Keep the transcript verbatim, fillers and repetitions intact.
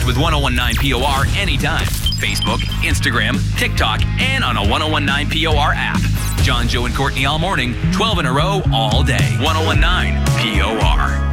Connect with ten nineteen P O R anytime. Facebook, Instagram, TikTok, and on a ten nineteen P O R app. John, Joe, and Courtney all morning, twelve in a row, all day. ten nineteen P O R.